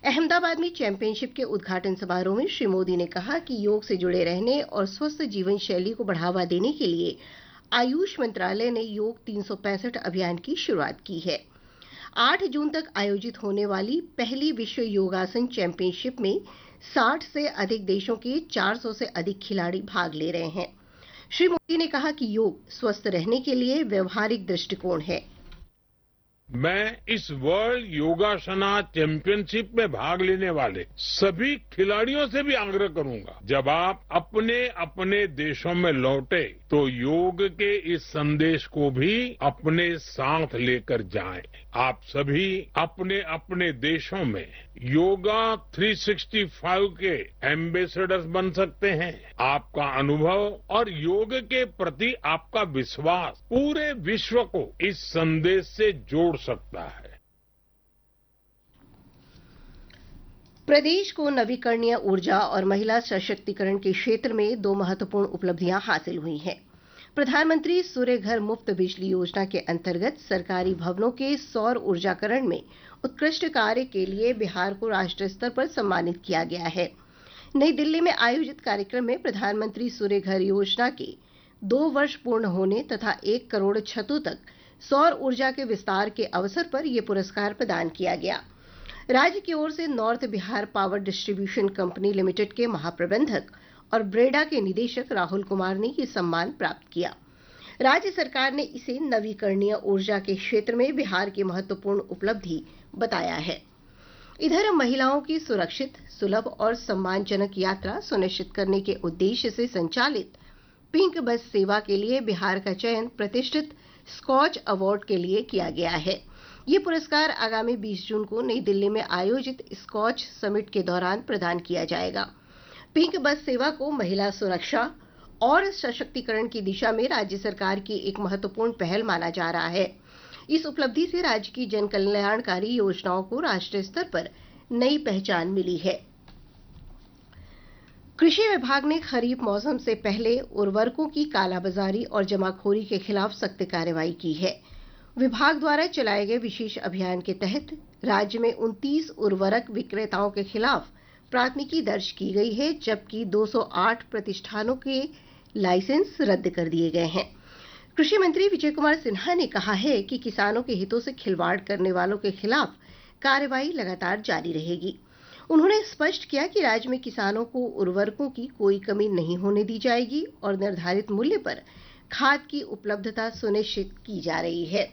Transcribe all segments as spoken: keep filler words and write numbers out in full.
अहमदाबाद में चैंपियनशिप के उद्घाटन समारोह में श्री मोदी ने कहा कि योग से जुड़े रहने और स्वस्थ जीवन शैली को बढ़ावा देने के लिए आयुष मंत्रालय ने योग तीन सौ पैंसठ अभियान की शुरुआत की है। आठ जून तक आयोजित होने वाली पहली विश्व योगासन चैंपियनशिप में साठ से अधिक देशों के चार सौ से अधिक खिलाड़ी भाग ले रहे हैं। श्री मोदी ने कहा कि योग स्वस्थ रहने के लिए व्यवहारिक दृष्टिकोण है। मैं इस वर्ल्ड योगासना चैंपियनशिप में भाग लेने वाले सभी खिलाड़ियों से भी आग्रह करूंगा, जब आप अपने अपने देशों में लौटे तो योग के इस संदेश को भी अपने साथ लेकर जाएं। आप सभी अपने अपने देशों में योगा तीन सौ पैंसठ के एम्बेसडर्स बन सकते हैं। आपका अनुभव और योग के प्रति आपका विश्वास पूरे विश्व को इस संदेश से जोड़ सकता है। प्रदेश को नवीकरणीय ऊर्जा और महिला सशक्तिकरण के क्षेत्र में दो महत्वपूर्ण उपलब्धियां हासिल हुई हैं। प्रधानमंत्री सूर्य घर मुफ्त बिजली योजना के अंतर्गत सरकारी भवनों के सौर ऊर्जाकरण में उत्कृष्ट कार्य के लिए बिहार को राष्ट्रीय स्तर पर सम्मानित किया गया है। नई दिल्ली में आयोजित कार्यक्रम में प्रधानमंत्री सूर्य घर योजना के दो वर्ष पूर्ण होने तथा एक करोड़ छतों तक सौर ऊर्जा के विस्तार के अवसर पर यह पुरस्कार प्रदान किया गया। राज्य की ओर से north Bihar power distribution company limited के महाप्रबंधक और ब्रेडा के निदेशक राहुल कुमार ने ये सम्मान प्राप्त किया। राज्य सरकार ने इसे नवीकरणीय ऊर्जा के क्षेत्र में बिहार की महत्वपूर्ण उपलब्धि बताया है। इधर महिलाओं की सुरक्षित, सुलभ और सम्मानजनक यात्रा सुनिश्चित करने के उद्देश्य से संचालित पिंक बस सेवा के लिए बिहार का चयन प्रतिष्ठित स्कॉच अवार्ड के लिए किया गया है। ये पुरस्कार आगामी बीस जून को नई दिल्ली में आयोजित स्कॉच समिट के दौरान प्रदान किया जाएगा। पिंक बस सेवा को महिला सुरक्षा और सशक्तिकरण की दिशा में राज्य सरकार की एक महत्वपूर्ण पहल माना जा रहा है। इस उपलब्धि से राज्य की जन कल्याणकारी योजनाओं को राष्ट्रीय स्तर पर नई पहचान मिली है। कृषि विभाग ने खरीफ मौसम से पहले उर्वरकों की कालाबाजारी और जमाखोरी के खिलाफ सख्त कार्रवाई की है। विभाग द्वारा चलाए गए विशेष अभियान के तहत राज्य में उनतीस उर्वरक विक्रेताओं के खिलाफ प्राथमिकी दर्ज की गई है, जबकि दो सौ आठ प्रतिष्ठानों के लाइसेंस रद्द कर दिए गए हैं। कृषि मंत्री विजय कुमार सिन्हा ने कहा है कि किसानों के हितों से खिलवाड़ करने वालों के खिलाफ कार्रवाई लगातार जारी रहेगी। उन्होंने स्पष्ट किया कि राज्य में किसानों को उर्वरकों की कोई कमी नहीं होने दी जाएगी और निर्धारित मूल्य पर खाद की उपलब्धता सुनिश्चित की जा रही है।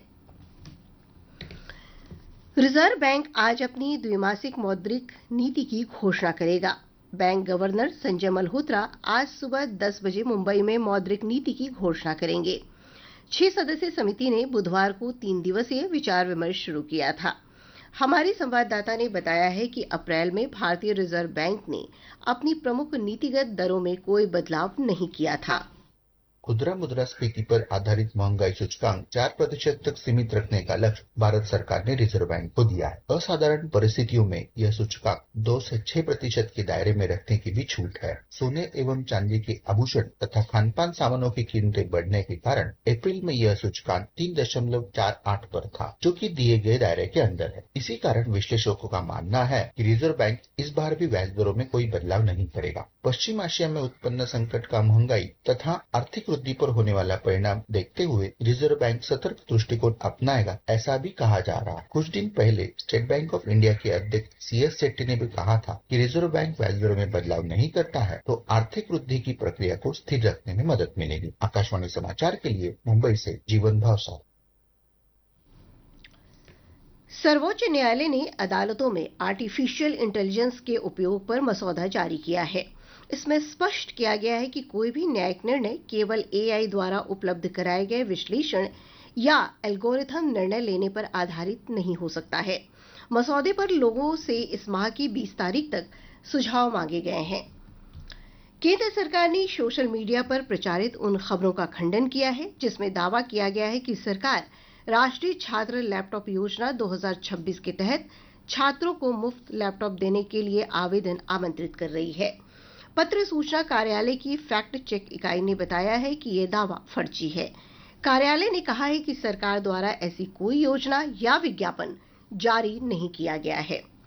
रिजर्व बैंक आज अपनी द्विमासिक मौद्रिक नीति की घोषणा करेगा। बैंक गवर्नर संजय मल्होत्रा आज सुबह दस बजे मुंबई में मौद्रिक नीति की घोषणा करेंगे। छह सदस्यीय समिति ने बुधवार को तीन दिवसीय विचार विमर्श शुरू किया था। हमारी संवाददाता ने बताया है कि अप्रैल में भारतीय रिजर्व बैंक ने अपनी प्रमुख नीतिगत दरों में कोई बदलाव नहीं किया था। खुदरा मुद्रास्फीति पर आधारित महंगाई सूचकांक चार प्रतिशत तक सीमित रखने का लक्ष्य भारत सरकार ने रिजर्व बैंक को दिया है। असाधारण परिस्थितियों में यह सूचकांक दो से छह प्रतिशत के दायरे में रखने की भी छूट है। सोने एवं चांदी के आभूषण तथा खानपान सामानों की कीमतें बढ़ने के कारण अप्रैल में यह सूचकांक तीन दशमलव चार आठ पर था, जो कि दिए गए दायरे के अंदर है। इसी कारण विश्लेषकों का मानना है कि रिजर्व बैंक इस बार भी ब्याज दरों में कोई बदलाव नहीं करेगा। पश्चिम एशिया में उत्पन्न संकट का महंगाई तथा आर्थिक वृद्धि पर होने वाला परिणाम देखते हुए रिजर्व बैंक सतर्क दृष्टिकोण अपनाएगा, ऐसा भी कहा जा रहा है। कुछ दिन पहले स्टेट बैंक ऑफ इंडिया के अध्यक्ष सी एस सेट्टी ने भी कहा था कि रिजर्व बैंक ब्याज दरों में बदलाव नहीं करता है तो आर्थिक वृद्धि की प्रक्रिया को स्थिर रखने में मदद मिलेगी। आकाशवाणी समाचार के लिए मुंबई से जीवन भावसार। सर्वोच्च न्यायालय ने अदालतों में आर्टिफिशियल इंटेलिजेंस के उपयोग पर मसौदा जारी किया है। इसमें स्पष्ट किया गया है कि कोई भी न्यायिक निर्णय केवल ए आई द्वारा उपलब्ध कराए गए विश्लेषण या एल्गोरिथम निर्णय लेने पर आधारित नहीं हो सकता है। मसौदे पर लोगों से इस माह की बीस तारीख तक सुझाव मांगे गए हैं। केंद्र सरकार ने सोशल मीडिया पर प्रचारित उन खबरों का खंडन किया है जिसमें दावा किया गया है कि सरकार राष्ट्रीय छात्र लैपटॉप योजना दो हज़ार छब्बीस के तहत छात्रों को मुफ्त लैपटॉप देने के लिए आवेदन आमंत्रित कर रही है। पत्र सूचना कार्यालय की फैक्ट चेक इकाई ने बताया है कि यह दावा फर्जी है। कार्यालय ने कहा है कि सरकार द्वारा ऐसी कोई योजना या विज्ञापन जारी नहीं किया गया है।